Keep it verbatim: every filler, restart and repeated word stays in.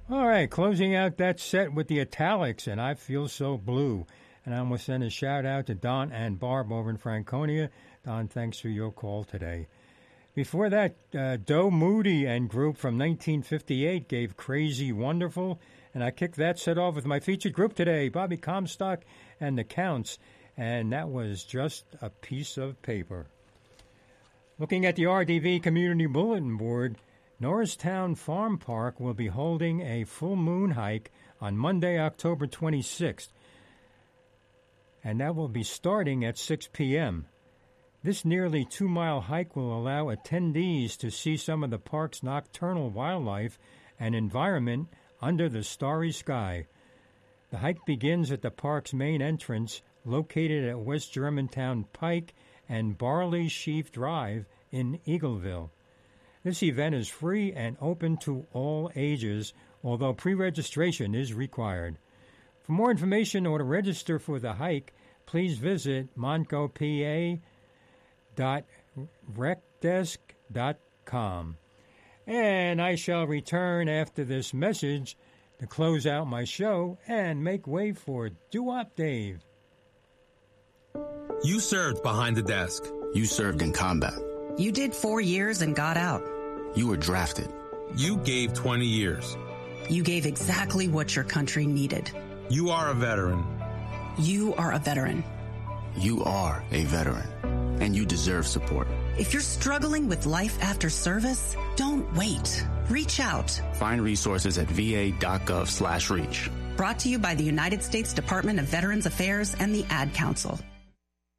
All right, closing out that set with the Italics and I Feel So Blue. And I'm going to send a shout out to Don and Barb over in Franconia. Don, thanks for your call today. Before that, uh, Doe Moody and group from nineteen fifty-eight gave Crazy Wonderful. And I kicked that set off with my featured group today, Bobby Comstock and the Counts. And that was Just a Piece of Paper. Looking at the R D V Community Bulletin Board, Norristown Farm Park will be holding a full moon hike on Monday, October twenty-sixth. And that will be starting at six p.m. This nearly two-mile hike will allow attendees to see some of the park's nocturnal wildlife and environment under the starry sky. The hike begins at the park's main entrance, located at West Germantown Pike and Barley Sheaf Drive in Eagleville. This event is free and open to all ages, although pre-registration is required. For more information or to register for the hike, please visit montco p a dot rec desk dot com. And I shall return after this message to close out my show and make way for Doo-Wop Dave. You served behind the desk. You served in combat. You did four years and got out. You were drafted. You gave twenty years. You gave exactly what your country needed. You are a veteran. You are a veteran. You are a veteran, and you deserve support. If you're struggling with life after service, don't wait. Reach out. Find resources at va.gov slash reach. Brought to you by the United States Department of Veterans Affairs and the Ad Council.